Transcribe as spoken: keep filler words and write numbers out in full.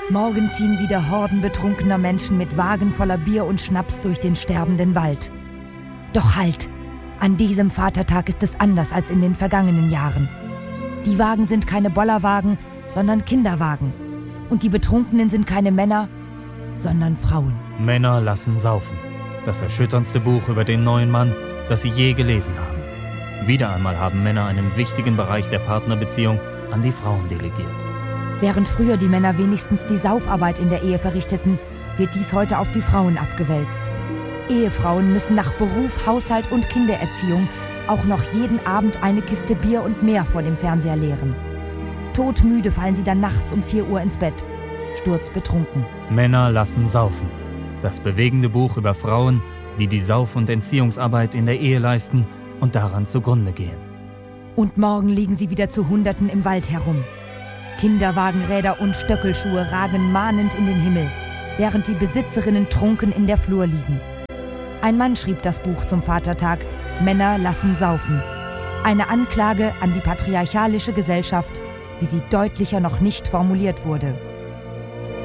Morgen ziehen wieder Horden betrunkener Menschen mit Wagen voller Bier und Schnaps durch den sterbenden Wald. Doch halt! An diesem Vatertag ist es anders als in den vergangenen Jahren. Die Wagen sind keine Bollerwagen, sondern Kinderwagen. Und die Betrunkenen sind keine Männer, sondern Frauen. Männer lassen saufen. Das erschütterndste Buch über den neuen Mann, das sie je gelesen haben. Wieder einmal haben Männer einen wichtigen Bereich der Partnerbeziehung an die Frauen delegiert. Während früher die Männer wenigstens die Saufarbeit in der Ehe verrichteten, wird dies heute auf die Frauen abgewälzt. Ehefrauen müssen nach Beruf, Haushalt und Kindererziehung auch noch jeden Abend eine Kiste Bier und mehr vor dem Fernseher leeren. Todmüde fallen sie dann nachts um vier Uhr ins Bett, sturzbetrunken. Männer lassen saufen. Das bewegende Buch über Frauen, die die Sauf- und Entziehungsarbeit in der Ehe leisten und daran zugrunde gehen. Und morgen liegen sie wieder zu Hunderten im Wald herum. Kinderwagenräder und Stöckelschuhe ragen mahnend in den Himmel, während die Besitzerinnen trunken in der Flur liegen. Ein Mann schrieb das Buch zum Vatertag »Männer lassen saufen«. Eine Anklage an die patriarchalische Gesellschaft, wie sie deutlicher noch nicht formuliert wurde.